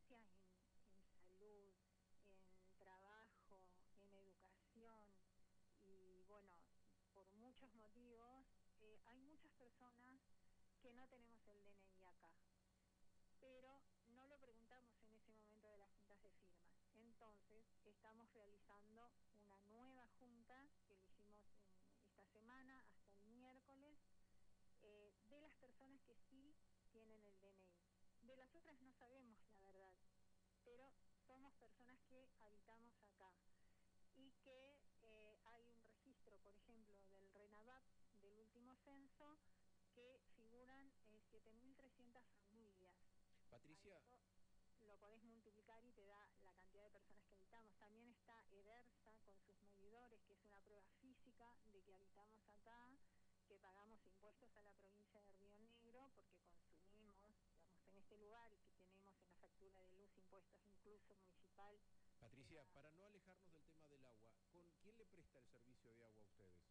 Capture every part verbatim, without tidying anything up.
falencias en, en salud, en trabajo, en educación, y bueno, por muchos motivos, eh, hay muchas personas que no tenemos el D N I acá, pero no lo preguntamos en ese momento de las juntas de firmas. Entonces, estamos realizando una nueva junta, que lo hicimos en esta semana, hasta el miércoles, eh, de las personas que sí tienen el D N I. De las otras no sabemos la verdad, pero somos personas que habitamos acá y que eh, hay un registro, por ejemplo, del RENAVAP, del último censo, que figuran eh, siete mil trescientas familias. Patricia. A eso lo podés multiplicar y te da la cantidad de personas que habitamos. También está EDERSA con sus medidores, que es una prueba física de que habitamos acá, que pagamos impuestos a la provincia de Río Negro porque consumimos, digamos, en este lugar, y que tenemos en la factura de luz impuestos incluso municipal. Patricia, La... para no alejarnos del tema del agua, ¿con quién le presta el servicio de agua a ustedes?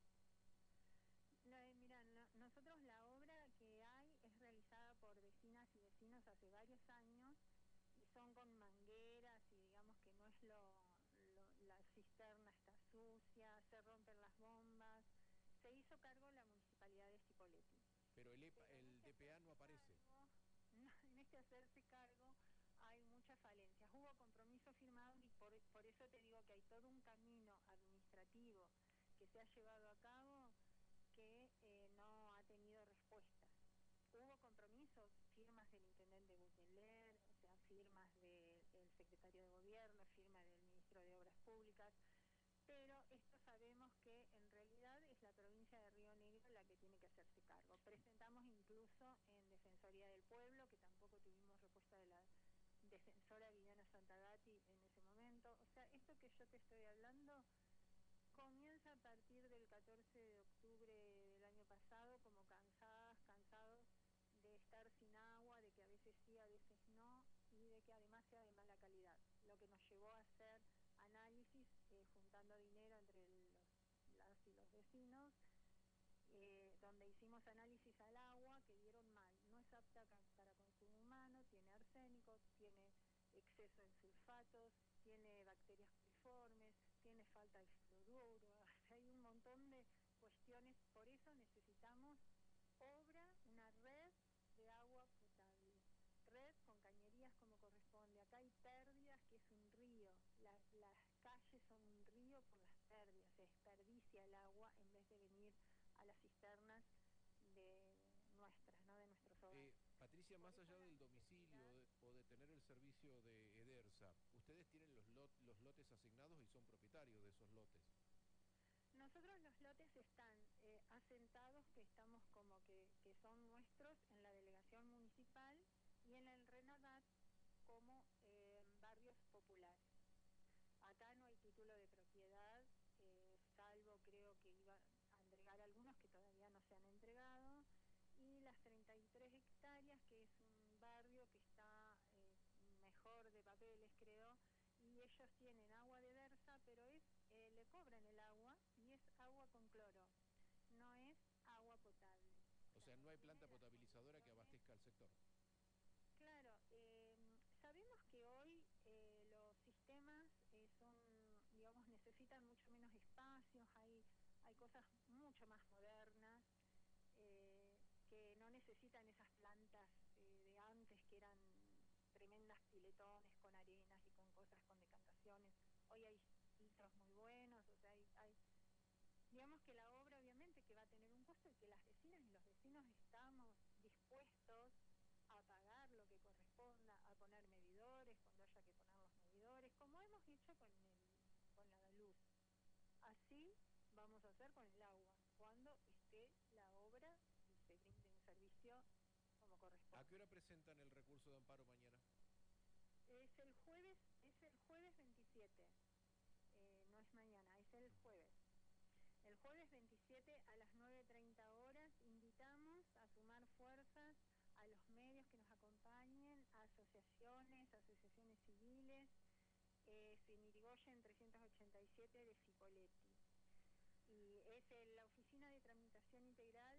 No, eh, mira, no, nosotros la obra que hay es realizada por vecinas y vecinos hace varios años, y son con mangueras, y digamos que no es lo, lo la cisterna está sucia, se rompen las bombas. Se hizo cargo la municipalidad de Cipolletti. Pero el, EPA, Pero en el este D P A no hacerse aparece. cargo, no, en este hacerse cargo hay muchas falencias. Hubo compromisos firmados y por, por eso te digo que hay todo un camino administrativo que se ha llevado a cabo que eh, no ha tenido respuestas. Hubo compromisos, firmas del intendente Buteler, o sea, firmas del de, secretario de gobierno, firma del ministro de Obras Públicas, pero esto sabemos que en realidad es la provincia de Río Negro la que tiene que hacerse cargo. Presentamos incluso en Defensoría del Pueblo, que tampoco tuvimos respuesta de la defensora Viviana Santagati en ese momento. O sea, esto que yo te estoy hablando comienza a partir del catorce de octubre del año pasado, como cansadas, cansados de estar sin agua, de que a veces sí, a veces no, y de que además sea de mala calidad, lo que nos llevó a hacer análisis, eh, juntando dinero entre los, las y los vecinos, eh, donde hicimos análisis al agua que dieron mal. No es apta para consumo humano, tiene arsénico, tiene exceso en sulfatos, tiene bacterias coliformes, tiene falta de fluoruro, o sea, hay un montón de cuestiones. Por eso necesitamos obra, una red de agua potable, red con cañerías como corresponde. Acá hay pérdidas, que es un río, la, las calles son un río por las pérdidas, se desperdicia el agua en vez de venir a las cisternas de nuestras, ¿no? De nuestros hogares. Eh, Patricia, Por más eso allá la del necesidad. domicilio de, o de tener el servicio de EDERSA, ustedes tienen los, lot, los lotes asignados y son propietarios de esos lotes. Nosotros los lotes están eh, asentados, que estamos como que, que son nuestros en la delegación municipal y en el RENAVAT como eh, barrios populares. Acá no hay título de propiedad, eh, salvo creo que iba a entregar algunos que todavía no se han entregado, y las treinta y tres hectáreas, que es un barrio que está eh, mejor de papeles, creo, y ellos tienen agua de Versa, pero es eh, le cobran el agua y es agua con cloro, no es agua potable. O O sea, sea, no no hay tiene planta las potabilizadora que condiciones. abastezca al sector. Claro, eh, sabemos que hoy eh, los sistemas eh, son, digamos, necesitan mucho menos espacios, hay, hay cosas mucho más modernas eh, que no necesitan esas plantas eh, de antes, que eran tremendas piletones con arenas y con cosas, con decantaciones. Hoy hay filtros muy buenos, o sea, hay, hay digamos que la obra obviamente que va a tener un costo, y que las vecinas y los vecinos estamos dispuestos a pagar lo que corresponda, a poner medidores cuando haya que poner los medidores, como hemos hecho con el con la luz. Así vamos a hacer con el agua, cuando esté la obra y se brinde un servicio como ¿A qué corresponde. hora presentan el recurso de amparo mañana? Es el jueves, es el jueves veintisiete, eh, no es mañana, es el jueves. El jueves veintisiete a las nueve treinta horas invitamos a sumar fuerzas a los medios que nos acompañen, a asociaciones, asociaciones civiles, eh, Sinirigoyen trescientos ochenta y siete de Cipolletti. Y es la Oficina de Tramitación Integral